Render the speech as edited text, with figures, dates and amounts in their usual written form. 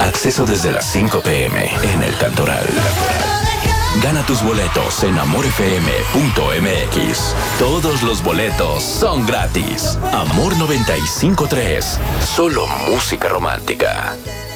Acceso desde las 5 p.m. en el Cantoral. Gana tus boletos en amorfm.mx. Todos los boletos son gratis. Amor 95.3. Solo música romántica.